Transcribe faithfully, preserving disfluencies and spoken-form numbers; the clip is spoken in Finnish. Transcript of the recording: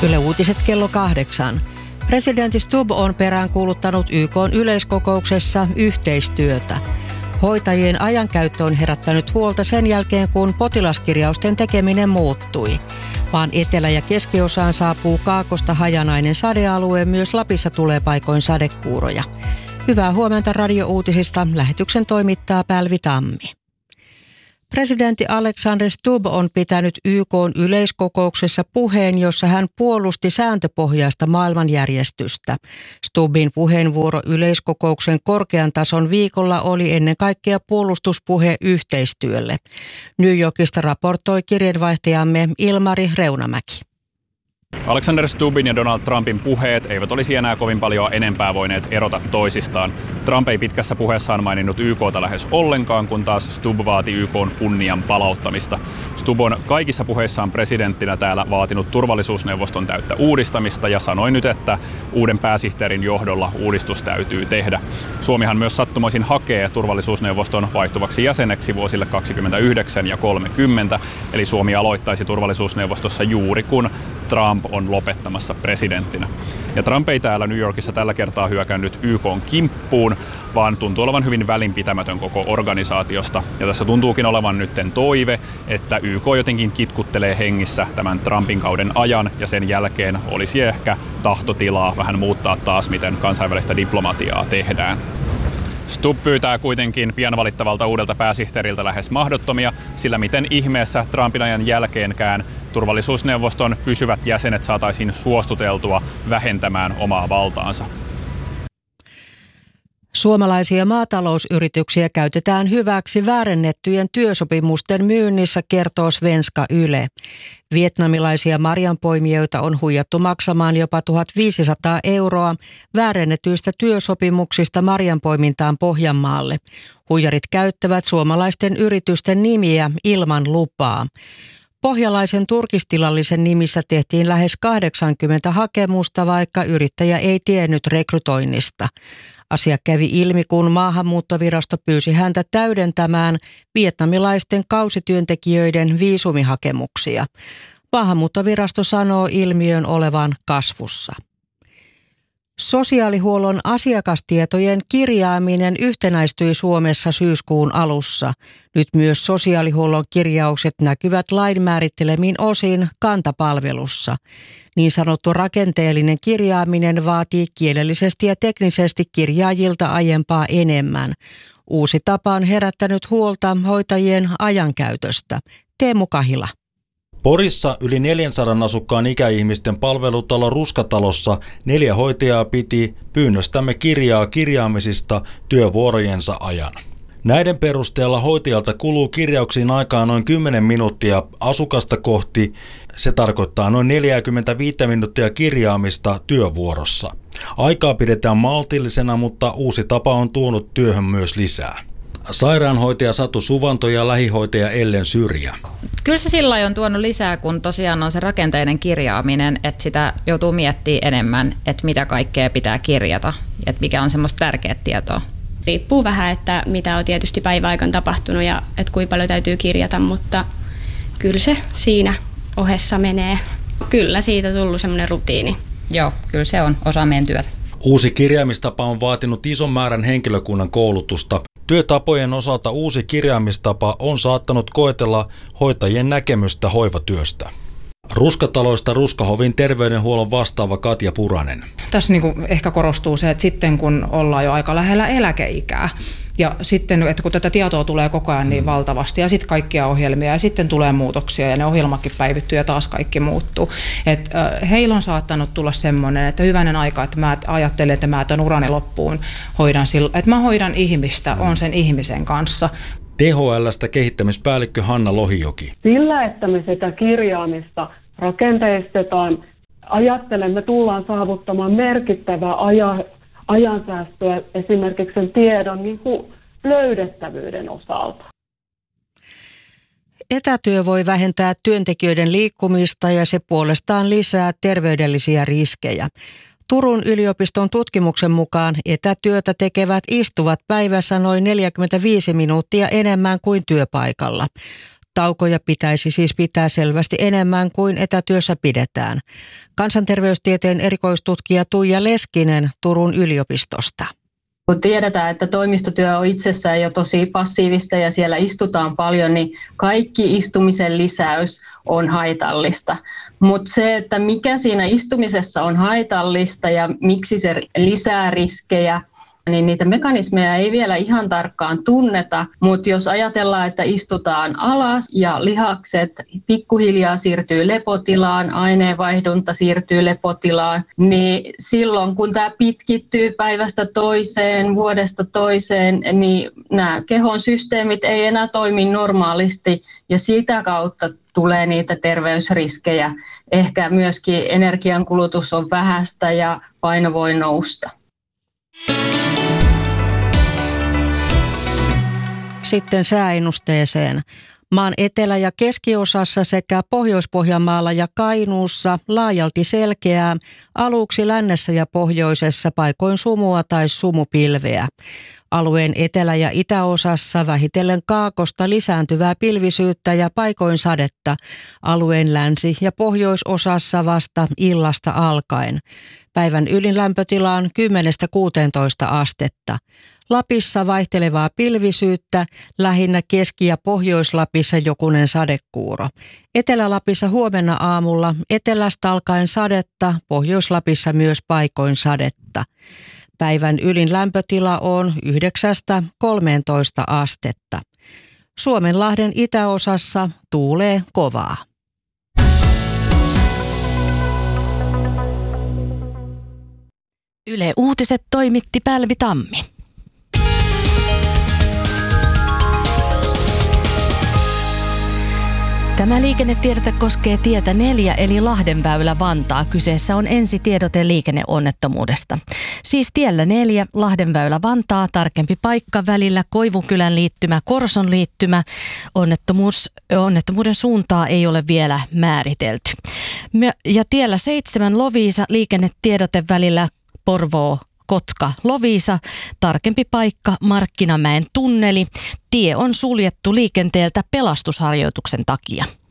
Yle Uutiset kello kahdeksan. Presidentti Stubb on peräänkuuluttanut Y K:n yleiskokouksessa yhteistyötä. Hoitajien ajankäyttö on herättänyt huolta sen jälkeen, kun potilaskirjausten tekeminen muuttui. Maan etelä- ja keskiosaan saapuu kaakosta hajanainen sadealue, myös Lapissa tulee paikoin sadekuuroja. Hyvää huomenta Radio-uutisista. Lähetyksen toimittaa Pälvi Tammi. Presidentti Alexander Stubb on pitänyt Y K:n yleiskokouksessa puheen, jossa hän puolusti sääntöpohjaista maailmanjärjestystä. Stubbin puheenvuoro yleiskokouksen korkean tason viikolla oli ennen kaikkea puolustuspuhe yhteistyölle. New Yorkista raportoi kirjeenvaihtajamme Ilmari Reunamäki. Alexander Stubbin ja Donald Trumpin puheet eivät olisi enää kovin paljon enempää voineet erota toisistaan. Trump ei pitkässä puheessaan maininnut Y K:ta lähes ollenkaan, kun taas Stubb vaati Y K:n kunnian palauttamista. Stubb on kaikissa puheissaan presidenttinä täällä vaatinut turvallisuusneuvoston täyttä uudistamista ja sanoi nyt, että uuden pääsihteerin johdolla uudistus täytyy tehdä. Suomihan myös sattumoisin hakee turvallisuusneuvoston vaihtuvaksi jäseneksi vuosille kaksikymmentäyhdeksän ja kolmekymmentä, eli Suomi aloittaisi turvallisuusneuvostossa juuri kun Trump on lopettamassa presidenttinä. Ja Trump ei täällä New Yorkissa tällä kertaa hyökännyt Y K:n kimppuun, vaan tuntuu olevan hyvin välinpitämätön koko organisaatiosta. Ja tässä tuntuukin olevan nytten toive, että Y K jotenkin kitkuttelee hengissä tämän Trumpin kauden ajan, ja sen jälkeen olisi ehkä tahtotilaa vähän muuttaa taas, miten kansainvälistä diplomatiaa tehdään. Stubb pyytää kuitenkin pian valittavalta uudelta pääsihteeriltä lähes mahdottomia, sillä miten ihmeessä Trumpin ajan jälkeenkään turvallisuusneuvoston pysyvät jäsenet saataisiin suostuteltua vähentämään omaa valtaansa. Suomalaisia maatalousyrityksiä käytetään hyväksi väärennettyjen työsopimusten myynnissä, kertoo Svenska Yle. Vietnamilaisia marjanpoimijoita on huijattu maksamaan jopa tuhatviisisataa euroa väärennetyistä työsopimuksista marjanpoimintaan Pohjanmaalle. Huijarit käyttävät suomalaisten yritysten nimiä ilman lupaa. Pohjalaisen turkistilallisen nimissä tehtiin lähes kahdeksankymmentä hakemusta, vaikka yrittäjä ei tiennyt rekrytoinnista. Asia kävi ilmi, kun maahanmuuttovirasto pyysi häntä täydentämään vietnamilaisten kausityöntekijöiden viisumihakemuksia. Maahanmuuttovirasto sanoo ilmiön olevan kasvussa. Sosiaalihuollon asiakastietojen kirjaaminen yhtenäistyi Suomessa syyskuun alussa. Nyt myös sosiaalihuollon kirjaukset näkyvät lain määrittelemiin osin Kanta-palvelussa. Niin sanottu rakenteellinen kirjaaminen vaatii kielellisesti ja teknisesti kirjaajilta aiempaa enemmän. Uusi tapa on herättänyt huolta hoitajien ajankäytöstä. Teemu Kahila. Porissa yli neljänsadan asukkaan ikäihmisten palvelutalo Ruskatalossa neljä hoitajaa piti pyynnöstämme kirjaa kirjaamisista työvuorojensa ajan. Näiden perusteella hoitajalta kuluu kirjauksiin aikaa noin kymmenen minuuttia asukasta kohti. Se tarkoittaa noin neljäkymmentäviisi minuuttia kirjaamista työvuorossa. Aikaa pidetään maltillisena, mutta uusi tapa on tuonut työhön myös lisää. Sairaanhoitaja Satu Suvanto ja lähihoitaja Ellen Syrjä. Kyllä se sillä lailla on tuonut lisää, kun tosiaan on se rakenteinen kirjaaminen, että sitä joutuu miettimään enemmän, että mitä kaikkea pitää kirjata, että mikä on semmoista tärkeää tietoa. Riippuu vähän, että mitä on tietysti päiväaikaan tapahtunut ja että kuinka paljon täytyy kirjata, mutta kyllä se siinä ohessa menee. Kyllä siitä tullut semmoinen rutiini. Joo, kyllä se on osa meidän työtä. Uusi kirjaamistapa on vaatinut ison määrän henkilökunnan koulutusta. Työtapojen osalta uusi kirjaamistapa on saattanut koetella hoitajien näkemystä hoivatyöstä. Ruskataloista Ruskahovin terveydenhuollon vastaava Katja Puranen. Tässä niin kuin ehkä korostuu se, että sitten kun ollaan jo aika lähellä eläkeikää ja sitten, että kun tätä tietoa tulee koko ajan niin valtavasti ja sitten kaikkia ohjelmia ja sitten tulee muutoksia ja ne ohjelmakin päivittyy ja taas kaikki muuttuu. Et, äh, heillä on saattanut tulla semmoinen, että hyvänen aika, että mä ajattelen, että mä tämän urani loppuun hoidan sillä, että mä hoidan ihmistä, on sen ihmisen kanssa. T H L:stä kehittämispäällikkö Hanna Lohijoki. Sillä, että me sitä kirjaamista rakenteistetaan, ajattelemme, tullaan saavuttamaan merkittävää aja, ajansäästöä esimerkiksi sen tiedon niin kuin löydettävyyden osalta. Etätyö voi vähentää työntekijöiden liikkumista ja se puolestaan lisää terveydellisiä riskejä. Turun yliopiston tutkimuksen mukaan etätyötä tekevät istuvat päivässä noin neljäkymmentäviisi minuuttia enemmän kuin työpaikalla. Taukoja pitäisi siis pitää selvästi enemmän kuin etätyössä pidetään. Kansanterveystieteen erikoistutkija Tuija Leskinen Turun yliopistosta. Kun tiedetään, että toimistotyö on itsessään jo tosi passiivista ja siellä istutaan paljon, niin kaikki istumisen lisäys on haitallista. Mutta se, että mikä siinä istumisessa on haitallista ja miksi se lisää riskejä, niin niitä mekanismeja ei vielä ihan tarkkaan tunneta, mutta jos ajatellaan, että istutaan alas ja lihakset pikkuhiljaa siirtyy lepotilaan, aineenvaihdunta siirtyy lepotilaan, niin silloin kun tämä pitkittyy päivästä toiseen, vuodesta toiseen, niin nämä kehon systeemit ei enää toimi normaalisti ja sitä kautta tulee niitä terveysriskejä. Ehkä myöskin energiankulutus on vähäistä ja paino voi nousta. Sitten sääennusteeseen. Maan etelä- ja keskiosassa sekä Pohjois-Pohjanmaalla ja Kainuussa laajalti selkeää, aluksi lännessä ja pohjoisessa paikoin sumua tai sumupilveä. Alueen etelä- ja itäosassa vähitellen kaakosta lisääntyvää pilvisyyttä ja paikoin sadetta. Alueen länsi- ja pohjoisosassa vasta illasta alkaen. Päivän ylin lämpötila on kymmenestä kuuteentoista astetta. Lapissa vaihtelevaa pilvisyyttä, lähinnä Keski- ja Pohjois-Lapissa jokunen sadekuuro. Etelä-Lapissa huomenna aamulla etelästä alkaen sadetta, Pohjois-Lapissa myös paikoin sadetta. Päivän ylin lämpötila on yhdeksästä kolmeentoista astetta. Suomenlahden itäosassa tuulee kovaa. Yle Uutiset toimitti Pälvi Tammi. Tämä liikennetiedote koskee tietä neljä eli Lahdenväylä Vantaa. Kyseessä on ensitiedote liikenneonnettomuudesta. Siis tiellä neljä Lahdenväylä Vantaa, tarkempi paikka välillä Koivukylän liittymä, Korson liittymä. Onnettomuus, onnettomuuden suuntaa ei ole vielä määritelty. Ja tiellä seitsemän Loviisa liikennetiedote välillä Porvoo Kotka Loviisa, tarkempi paikka Markkinamäen tunneli. Tie on suljettu liikenteeltä pelastusharjoituksen takia.